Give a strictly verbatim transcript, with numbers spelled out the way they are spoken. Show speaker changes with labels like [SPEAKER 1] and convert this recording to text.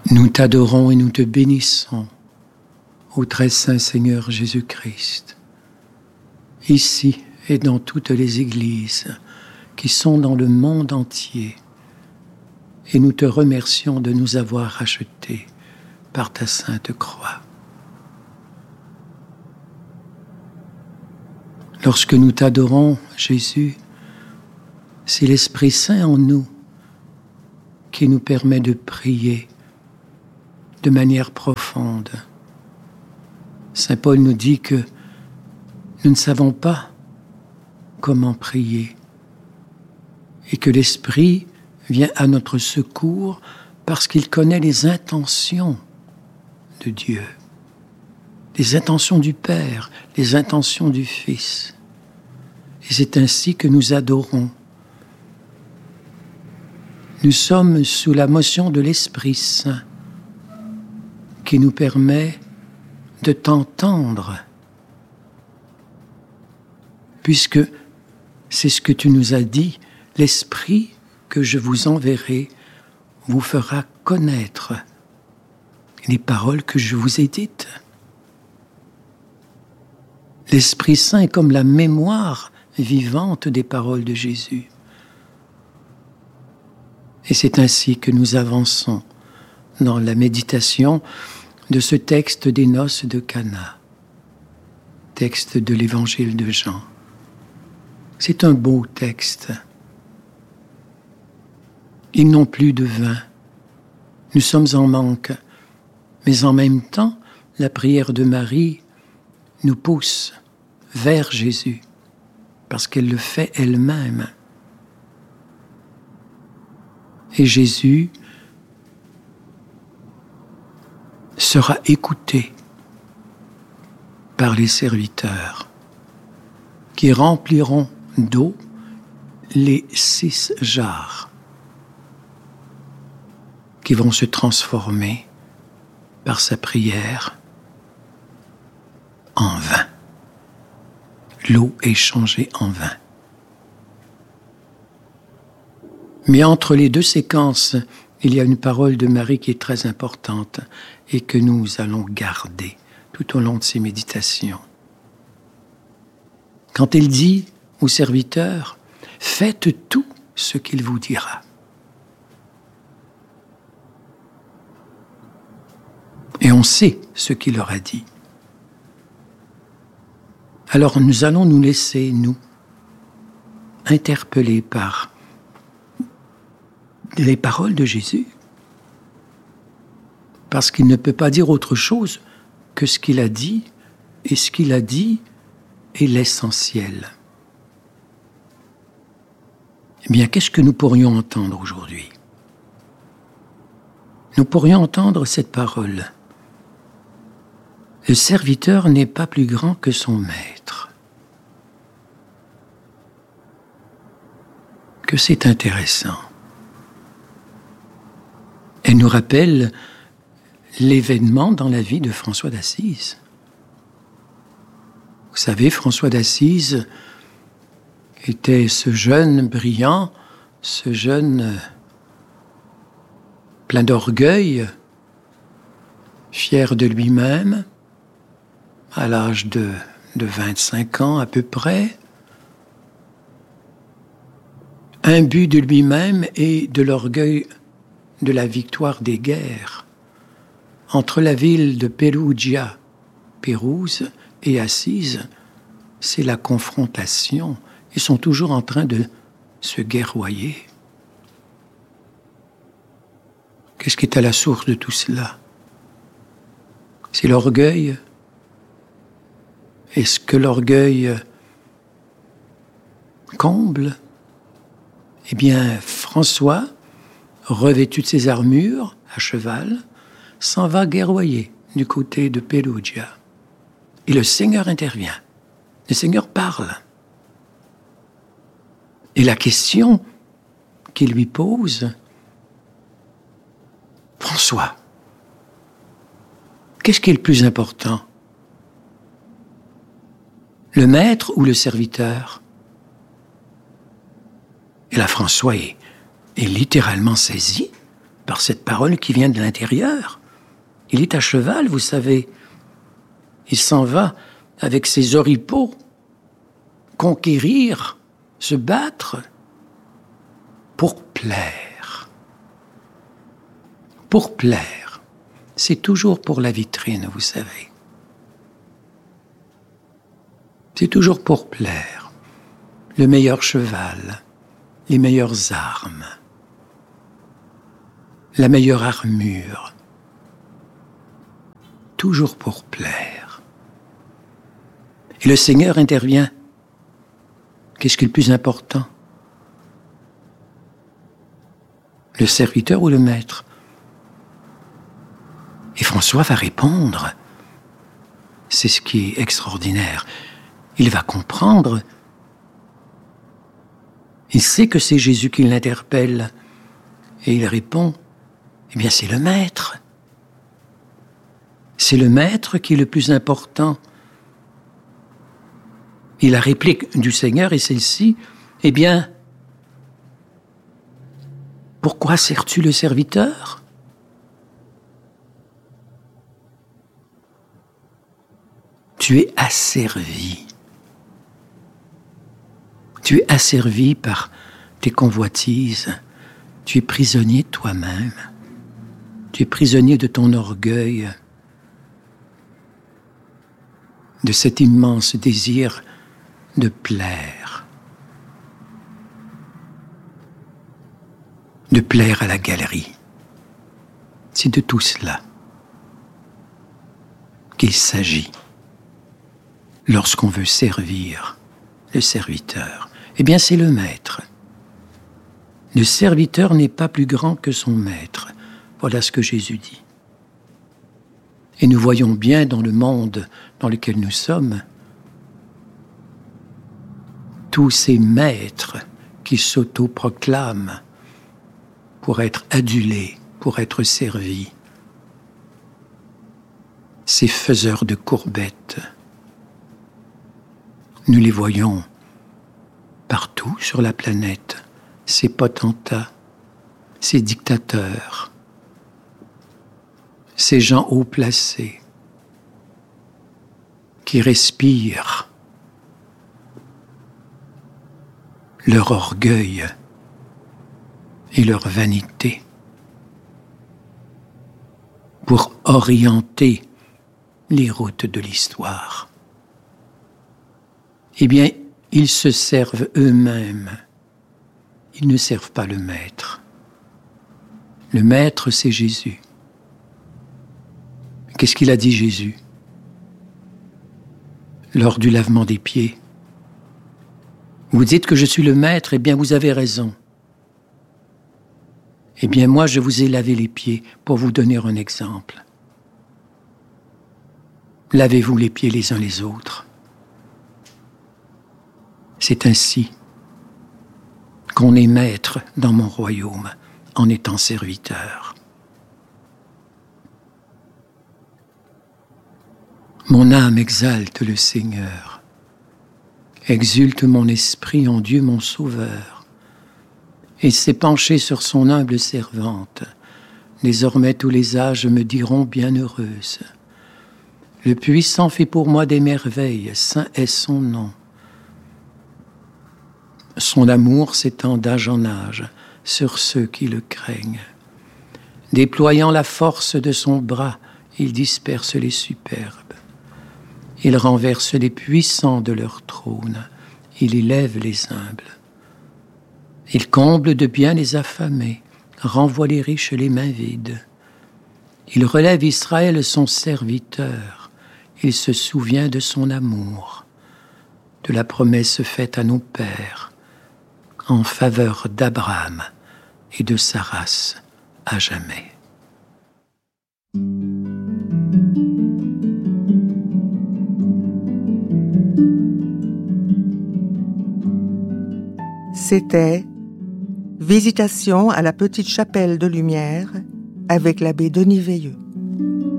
[SPEAKER 1] Nous t'adorons et nous te bénissons, ô très saint Seigneur Jésus-Christ, ici et dans toutes les églises qui sont dans le monde entier, et nous te remercions de nous avoir rachetés par ta sainte croix. Lorsque nous t'adorons, Jésus, c'est l'Esprit Saint en nous qui nous permet de prier de manière profonde. Saint Paul nous dit que nous ne savons pas comment prier et que l'Esprit vient à notre secours parce qu'il connaît les intentions de Dieu, les intentions du Père, les intentions du Fils. Et c'est ainsi que nous adorons. Nous sommes sous la motion de l'Esprit Saint qui nous permet de t'entendre, puisque c'est ce que tu nous as dit, l'Esprit que je vous enverrai vous fera connaître les paroles que je vous ai dites. L'Esprit Saint est comme la mémoire vivante des paroles de Jésus. Et c'est ainsi que nous avançons dans la méditation de ce texte des noces de Cana, texte de l'évangile de Jean. C'est un beau texte. Ils n'ont plus de vin. Nous sommes en manque. Mais en même temps, la prière de Marie nous pousse vers Jésus, parce qu'elle le fait elle-même. Et Jésus sera écouté par les serviteurs qui rempliront d'eau les six jarres qui vont se transformer par sa prière en vin. L'eau est changée en vin. Mais entre les deux séquences, il y a une parole de Marie qui est très importante et que nous allons garder tout au long de ces méditations. Quand elle dit aux serviteurs, « Faites tout ce qu'il vous dira ». Et on sait ce qu'il leur a dit. Alors nous allons nous laisser, nous, interpeller par les paroles de Jésus, parce qu'il ne peut pas dire autre chose que ce qu'il a dit, et ce qu'il a dit est l'essentiel. Eh bien, qu'est-ce que nous pourrions entendre aujourd'hui ? Nous pourrions entendre cette parole. Le serviteur n'est pas plus grand que son maître. Que c'est intéressant. Elle nous rappelle l'événement dans la vie de François d'Assise. Vous savez, François d'Assise était ce jeune brillant, ce jeune plein d'orgueil, fier de lui-même, à l'âge de, de vingt-cinq ans à peu près, imbu de lui-même et de l'orgueil de la victoire des guerres entre la ville de Perugia, Pérouse, et Assise. C'est la confrontation. Ils sont toujours en train de se guerroyer. Qu'est-ce qui est à la source de tout cela ? C'est l'orgueil. Est-ce que l'orgueil comble ? Eh bien, François, revêtu de ses armures, à cheval, s'en va guerroyer du côté de Perugia. Et le Seigneur intervient. Le Seigneur parle. Et la question qu'il lui pose, « François, qu'est-ce qui est le plus important ? Le maître ou le serviteur ?» Et là, François est, est littéralement saisi par cette parole qui vient de l'intérieur. Il est à cheval, vous savez. Il s'en va avec ses oripeaux conquérir, se battre pour plaire. Pour plaire, c'est toujours pour la vitrine, vous savez. C'est toujours pour plaire. Le meilleur cheval, les meilleures armes, la meilleure armure. Toujours pour plaire. Et le Seigneur intervient. Qu'est-ce qui est le plus important? Le serviteur ou le maître? Et François va répondre. C'est ce qui est extraordinaire. Il va comprendre. Il sait que c'est Jésus qui l'interpelle. Et il répond, eh bien c'est le maître. C'est le maître qui est le plus important. Et la réplique du Seigneur est celle-ci, eh bien, pourquoi sers-tu le serviteur? Tu es asservi. Tu es asservi par tes convoitises. Tu es prisonnier de toi-même. Tu es prisonnier de ton orgueil, de cet immense désir de plaire. De plaire à la galerie. C'est de tout cela qu'il s'agit lorsqu'on veut servir le serviteur. Eh bien, c'est le maître. Le serviteur n'est pas plus grand que son maître. Voilà ce que Jésus dit. Et nous voyons bien dans le monde dans lequel nous sommes tous ces maîtres qui s'autoproclament pour être adulés, pour être servis. Ces faiseurs de courbettes, nous les voyons partout sur la planète, ces potentats, ces dictateurs, ces gens haut placés qui respirent leur orgueil et leur vanité pour orienter les routes de l'histoire. Eh bien, ils se servent eux-mêmes. Ils ne servent pas le maître. Le maître, c'est Jésus. Qu'est-ce qu'il a dit Jésus lors du lavement des pieds? Vous dites que je suis le maître, eh bien vous avez raison. Eh bien moi je vous ai lavé les pieds pour vous donner un exemple. Lavez-vous les pieds les uns les autres. C'est ainsi qu'on est maître dans mon royaume en étant serviteur. Mon âme exalte le Seigneur. Exulte mon esprit en Dieu mon Sauveur. Il s'est penché sur son humble servante. Désormais tous les âges me diront bienheureuse. Le Puissant fait pour moi des merveilles, saint est son nom. Son amour s'étend d'âge en âge sur ceux qui le craignent. Déployant la force de son bras, il disperse les superbes. Il renverse les puissants de leur trône. Il élève les humbles. Il comble de bien les affamés, renvoie les riches les mains vides. Il relève Israël son serviteur. Il se souvient de son amour, de la promesse faite à nos pères, en faveur d'Abraham et de sa race à jamais.
[SPEAKER 2] C'était Visitation à la petite chapelle de Lumière avec l'abbé Denis Veilleux.